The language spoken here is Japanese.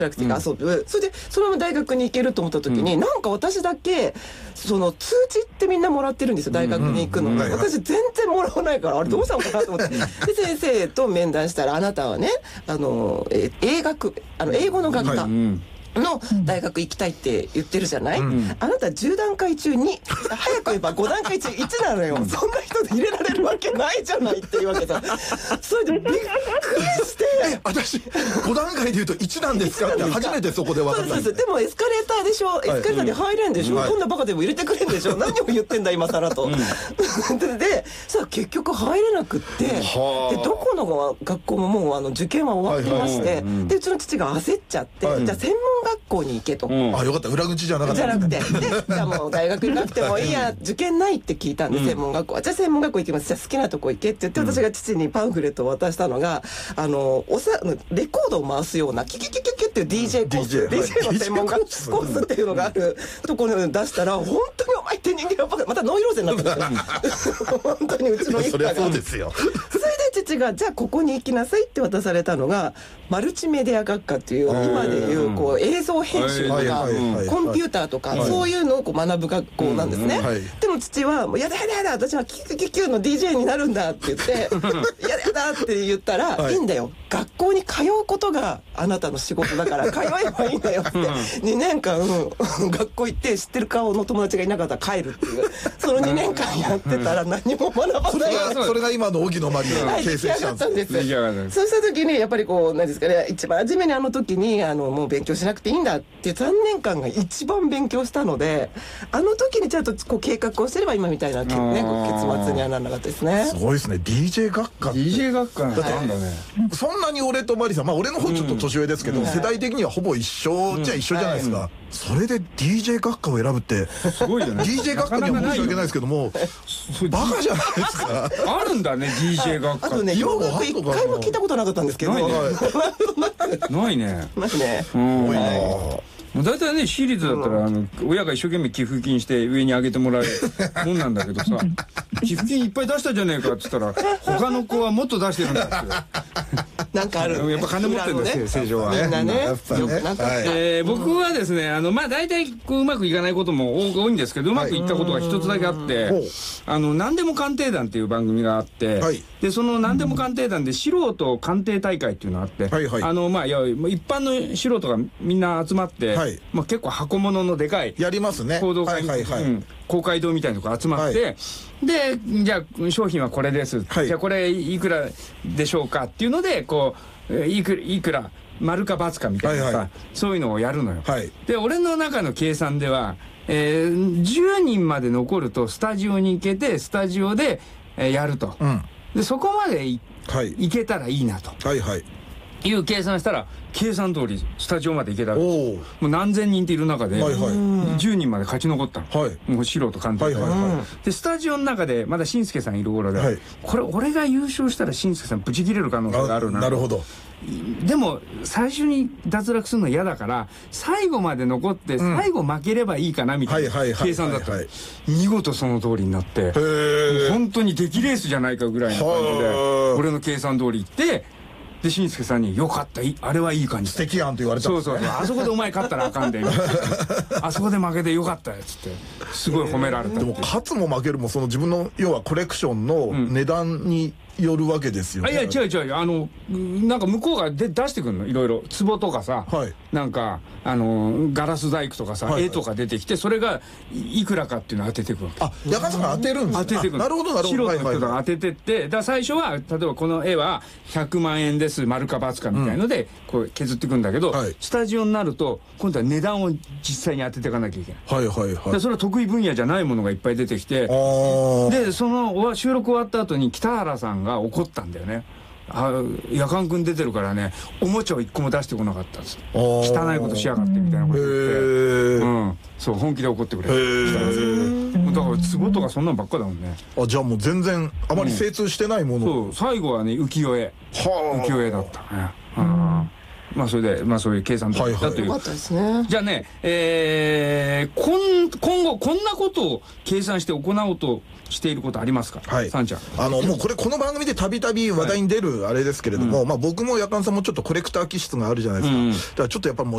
なくて遊ぶ、それでそのまま大学に行けると思った時に、なんか私だけその通知ってみんなもらってるんですよ、大学に行くの。私全然もらわないから、あれどうしたのかなと思って、で先生と面談したら、あなたはね英語の学科の大学行きたいって言ってるじゃない、あなた10段階中に早く言えば5段階中1なのよ、そんな人で入れられるわけないじゃないっていうわけさ。それでびっくりして私5段階で言うと1なんですかって初めてそこで分かったんです。 でもエスカレーターでしょ、エスカレーターで入れんでしょ、こんなバカでも入れてくれんでしょ、何を言ってんだ今更と。でさ、結局入れなくって、でどこの学校ももう受験は終わってまして、でうちの父が焦っちゃって、じゃあ専門学校に行けと。 あ、よかった、裏口じゃなかった。 じゃなくて、じゃあもう大学行かなくてもいいや、受験ないって聞いたんで、専門学校。じゃあ専門学校行きます。じゃあ好きなとこ行けって言って、私が父にパンフレットを渡したのが、レコードを回すようなキュキュキュキュキュっていう DJ コース、DJ の専門学校コースっていうのがあるところに出したら、本当にお前って人間がまたノイローゼになってた。本当にうちの一家が。 そりゃそうですよ。 それで父がじゃあここに行きなさいって渡されたのがマルチメディア学科っていう、今でいうこう映像編集とかコンピューターとかそういうのをこう学ぶ学校なんですね。でも父はもうやだやだやだ、私はキュキュキュキュの DJ になるんだって言ってやだやだって言ったら、いいんだよ、学校に通うことがあなたの仕事だから通えばいいんだよって2年間学校行って知ってる顔の友達がいなかったら帰るっていう、その2年間やってたら何も学ばない。 それが今の荻野真理を形成したんです。 そうした時にやっぱりこう何ですかね、一番初めに時にもう勉強しなくていいんだって3年間が一番勉強したので、時にちゃんとこう計画をすれば今みたいな、ね、結末にはならなかったですね。 すごいですね、 DJ 学科って。 DJ 学科なんだね。 そんなに俺とマリさん、まあ俺の方ちょっと年上ですけど、世代的にはほぼ一緒じゃ一緒じゃないですか。それで DJ 学科を選ぶってすごいよね。 DJ 学科には申し訳ないですけども、バカじゃないですか。 あるんだね DJ 学科。 あとね、洋楽一回も聞いたことなかったんですけど。 ないね。 ないね。 多いな。 大体ね、私立だったら親が一生懸命寄付金して上に上げてもらえるもんなんだけどさ、寄付金いっぱい出したじゃねえかっつったら他の子はもっと出してるんだってなんかある。 やっぱ金持ってるんですよ、成城は。 みんなね。 僕はですね、まあ大体こううまくいかないことも多いんですけど、うまくいったことが一つだけあって、何でも鑑定団っていう番組があって、でその何でも鑑定団で素人鑑定大会っていうのがあって、まあ一般の素人がみんな集まって、まあ結構箱物のでかいやりますね。 講堂会、公会堂みたいなとこ集まって、でじゃあ商品はこれです、じゃあこれいくらでしょうかっていうので、こういくら丸か×かみたいなさ、そういうのをやるのよ。で俺の中の計算では、10人まで残るとスタジオに行けて、スタジオでやると、でそこまで行けたらいいなという計算したら、計算通りスタジオまで行けたわけです。もう何千人っている中で10人まで勝ち残ったの。もう素人鑑定で、スタジオの中でまだ紳助さんいる頃で、これ俺が優勝したら紳助さんブチ切れる可能性があるな。 なるほど。 でも最初に脱落するの嫌だから、最後まで残って最後負ければいいかなみたいな計算だった。見事その通りになって、本当に出来レースじゃないかぐらいの感じで俺の計算通りいって、で紳助さんに「よかった、あれはいい感じ」 素敵やんと言われた。 そうそう、あそこでお前勝ったらあかんであそこで負けてよかったよっつってすごい褒められた。 でも勝つも負けるもその自分の要はコレクションの値段によるわけですよね。 いや違う、なんか向こうが出してくるの、いろいろ壺とかさ、なんかガラス細工とかさ、絵とか出てきて、それがいくらかっていうのを当ててくるわけ。 あ、矢川さんが当てるんですか。 当ててくる。 なるほどなるほど。 素人の人が当ててって、だから最初は例えばこの絵は100万円です丸か×かみたいのでこう削っていくんだけど、スタジオになると今度は値段を実際に当てていかなきゃいけない。でそれは得意分野じゃないものがいっぱい出てきて、でその収録終わった後に北原さんが怒ったんだよね。夜間くん出てるからね、おもちゃを1個も出してこなかったっつって、汚いことしやがってみたいなこと言って、そう本気で怒ってくれる。だから壺とかそんなんばっかだもんね。 じゃあもう全然あまり精通してないもの。 そう、最後はね浮世絵だったね。まあそれでまあそういう計算だったという。じゃあね、今後こんなことを計算して行おうとしていることありますか、さんちゃん。 もうこの番組でたびたび話題に出るあれですけれども、まあ僕もやかんさんもちょっとコレクター気質があるじゃないですか。だからちょっとやっぱもう